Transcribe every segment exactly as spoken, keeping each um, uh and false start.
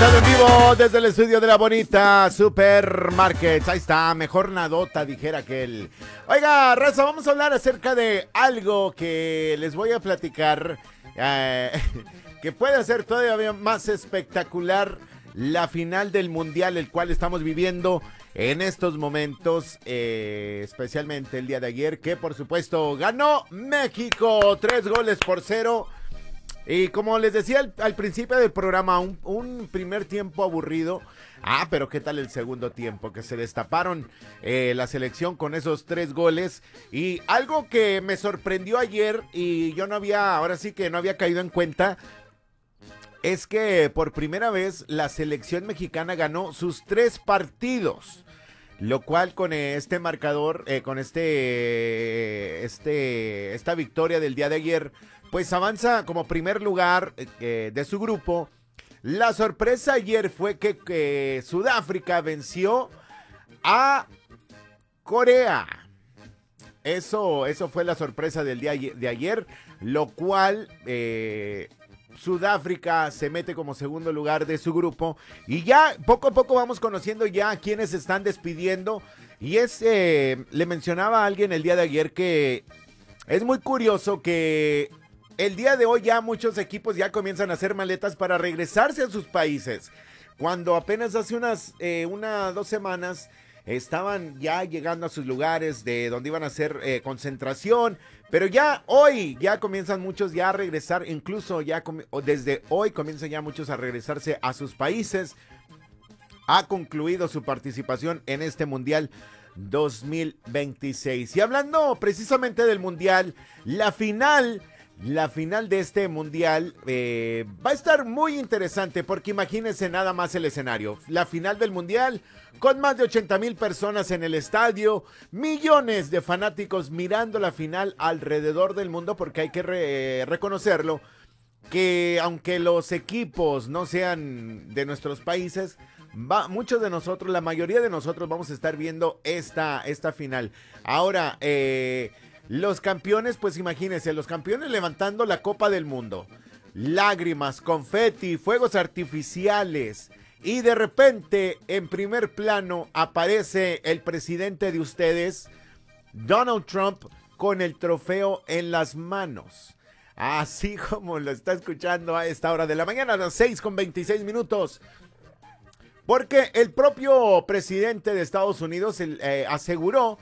Conectado en vivo desde el estudio de la bonita Supermarkets. Ahí está, mejor nadota, dijera aquel. Oiga, raza, vamos a hablar acerca de algo que les voy a platicar, eh, que puede hacer todavía más espectacular la final del Mundial, el cual estamos viviendo en estos momentos, eh, especialmente el día de ayer, que por supuesto ganó México, tres goles por cero. Y como les decía al, al principio del programa, un, un primer tiempo aburrido. Ah, pero ¿qué tal el segundo tiempo? Que se destaparon eh, la selección con esos tres goles. Y algo que me sorprendió ayer y yo no había, ahora sí que no había caído en cuenta, es que por primera vez la selección mexicana ganó sus tres partidos. Lo cual con este marcador, eh, con este, este, esta victoria del día de ayer, pues avanza como primer lugar eh, de su grupo. La sorpresa ayer fue que, que Sudáfrica venció a Corea. Eso, eso fue la sorpresa del día de ayer, lo cual eh, Sudáfrica se mete como segundo lugar de su grupo. Y ya poco a poco vamos conociendo ya a quienes se están despidiendo. Y es, eh, le mencionaba a alguien el día de ayer que es muy curioso que el día de hoy ya muchos equipos ya comienzan a hacer maletas para regresarse a sus países. Cuando apenas hace unas, eh, una, dos semanas estaban ya llegando a sus lugares de donde iban a hacer eh, concentración. Pero ya hoy ya comienzan muchos ya a regresar, incluso ya com- desde hoy comienzan ya muchos a regresarse a sus países. Ha concluido su participación en este Mundial dos mil veintiséis. Y hablando precisamente del Mundial, la final... La final de este mundial eh, va a estar muy interesante porque imagínense nada más el escenario. La final del mundial con más de ochenta mil personas en el estadio, millones de fanáticos mirando la final alrededor del mundo, porque hay que re- reconocerlo, que aunque los equipos no sean de nuestros países, va, muchos de nosotros, la mayoría de nosotros vamos a estar viendo esta, esta final. Ahora, eh... los campeones, pues imagínense, los campeones levantando la Copa del Mundo. Lágrimas, confeti, fuegos artificiales. Y de repente, en primer plano, aparece el presidente de ustedes, Donald Trump, con el trofeo en las manos. Así como lo está escuchando a esta hora de la mañana, a las seis con veintiséis minutos. Porque el propio presidente de Estados Unidos eh, aseguró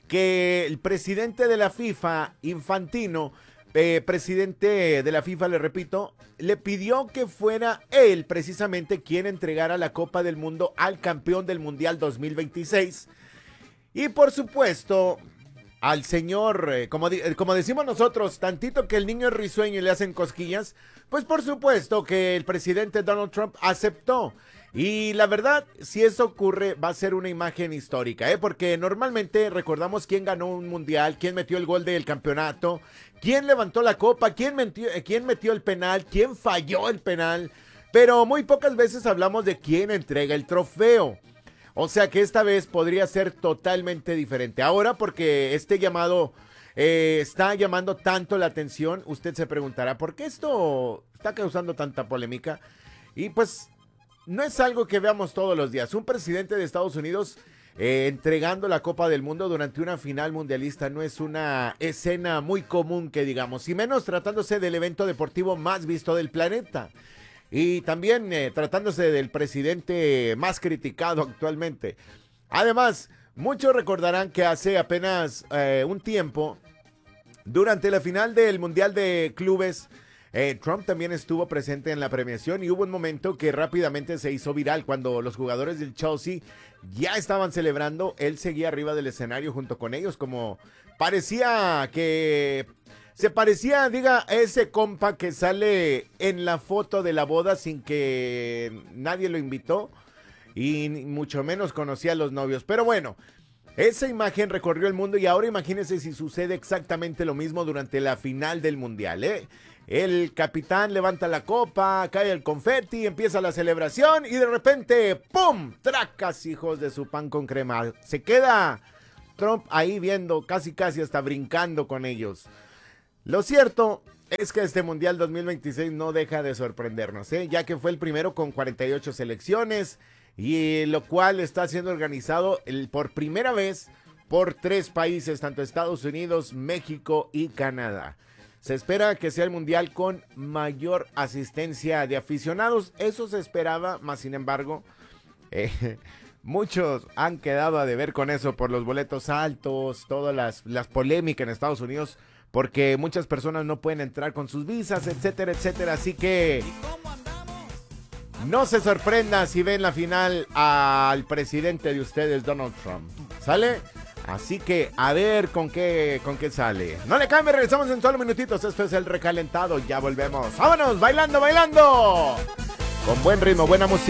que el presidente de la FIFA, Infantino, eh, presidente de la FIFA, le repito, le pidió que fuera él precisamente quien entregara la Copa del Mundo al campeón del Mundial dos mil veintiséis. Y por supuesto, al señor, eh, como, como decimos nosotros, tantito que el niño es risueño y le hacen cosquillas, pues por supuesto que el presidente Donald Trump aceptó. Y la verdad, si eso ocurre, va a ser una imagen histórica, ¿eh? Porque normalmente recordamos quién ganó un mundial, quién metió el gol del campeonato, quién levantó la copa, quién metió, quién metió el penal, quién falló el penal, pero muy pocas veces hablamos de quién entrega el trofeo. O sea que esta vez podría ser totalmente diferente. Ahora, porque este llamado eh, está llamando tanto la atención, usted se preguntará, ¿por qué esto está causando tanta polémica? Y pues no es algo que veamos todos los días. Un presidente de Estados Unidos eh, entregando la Copa del Mundo durante una final mundialista no es una escena muy común que digamos, y menos tratándose del evento deportivo más visto del planeta. Y también eh, tratándose del presidente más criticado actualmente. Además, muchos recordarán que hace apenas eh, un tiempo, durante la final del Mundial de Clubes, Eh, Trump también estuvo presente en la premiación y hubo un momento que rápidamente se hizo viral cuando los jugadores del Chelsea ya estaban celebrando. Él seguía arriba del escenario junto con ellos, como parecía que se parecía, diga, ese compa que sale en la foto de la boda sin que nadie lo invitó y mucho menos conocía a los novios. Pero bueno, esa imagen recorrió el mundo y ahora imagínense si sucede exactamente lo mismo durante la final del Mundial, ¿eh? El capitán levanta la copa, cae el confeti, empieza la celebración y de repente, ¡pum! Tracas, hijos de su pan con crema. Se queda Trump ahí viendo, casi casi hasta brincando con ellos. Lo cierto es que este Mundial dos mil veintiséis no deja de sorprendernos, ¿eh? Ya que fue el primero con cuarenta y ocho selecciones, y lo cual está siendo organizado el, por primera vez por tres países, tanto Estados Unidos, México y Canadá. Se espera que sea el mundial con mayor asistencia de aficionados, eso se esperaba, más sin embargo, eh, muchos han quedado a deber con eso por los boletos altos, todas las, las polémicas en Estados Unidos, porque muchas personas no pueden entrar con sus visas, etcétera, etcétera, así que no se sorprenda si ven la final al presidente de ustedes, Donald Trump, ¿sale? Así que a ver con qué, con qué sale. No le cambie, regresamos en solo minutitos. Esto es el recalentado, ya volvemos. ¡Vámonos! ¡Bailando, bailando! Con buen ritmo, buena música.